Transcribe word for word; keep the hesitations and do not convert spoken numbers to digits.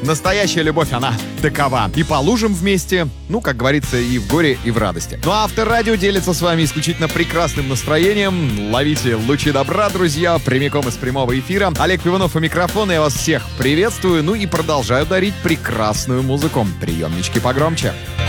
настоящая любовь, она такова. И по лужам вместе, ну, как говорится, и в горе, и в радости. Ну а Авторадио делится с вами исключительно прекрасным настроением. Ловите лучи добра, друзья, прямиком из прямого эфира. Олег Пивунов у микрофона, я вас всех приветствую. Ну и продолжаю дарить прекрасную музыку. Приемнички погромче.